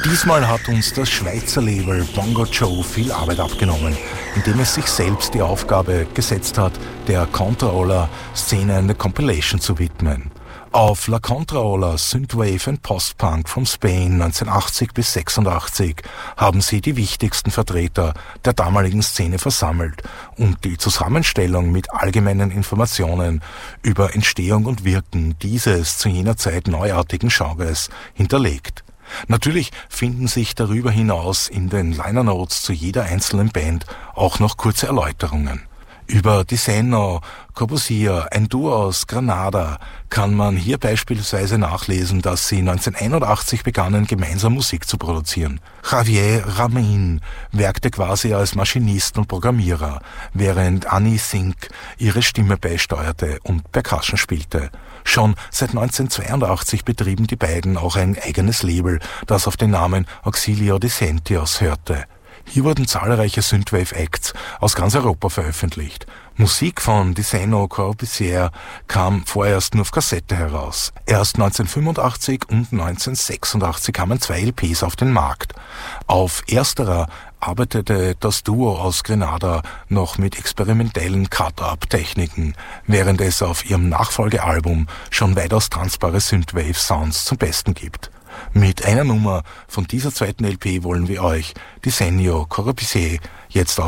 Diesmal hat uns das Schweizer Label Bongo Joe viel Arbeit abgenommen, indem es sich selbst die Aufgabe gesetzt hat, der Contra-Ola-Szene eine Compilation zu widmen. Auf La Contra-Ola Synthwave and Post-Punk from Spain 1980 bis 86 haben sie die wichtigsten Vertreter der damaligen Szene versammelt und die Zusammenstellung mit allgemeinen Informationen über Entstehung und Wirken dieses zu jener Zeit neuartigen Genres hinterlegt. Natürlich finden sich darüber hinaus in den Liner Notes zu jeder einzelnen Band auch noch kurze Erläuterungen. Über Diseno, Corbusier, ein Duo aus Granada, kann man hier beispielsweise nachlesen, dass sie 1981 begannen, gemeinsam Musik zu produzieren. Javier Ramin werkte quasi als Maschinist und Programmierer, während Annie Sink ihre Stimme beisteuerte und Percussion spielte. Schon seit 1982 betrieben die beiden auch ein eigenes Label, das auf den Namen Auxilio Dissentios hörte. Hier wurden zahlreiche Synthwave-Acts aus ganz Europa veröffentlicht. Musik von Diseno Corbusier kam vorerst nur auf Kassette heraus. Erst 1985 und 1986 kamen 2 LPs auf den Markt. Auf ersterer arbeitete das Duo aus Grenada noch mit experimentellen Cut-Up-Techniken, während es auf ihrem Nachfolgealbum schon weitaus tanzbare Synthwave-Sounds zum Besten gibt. Mit einer Nummer von dieser zweiten LP wollen wir euch Diseno Corbusier jetzt